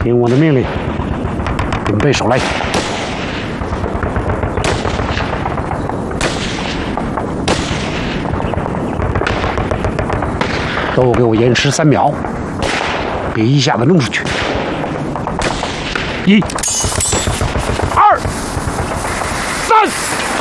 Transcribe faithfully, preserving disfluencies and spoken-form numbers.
听我的命令，准备手雷。都给我延迟三秒，别一下子扔出去。一、二、三。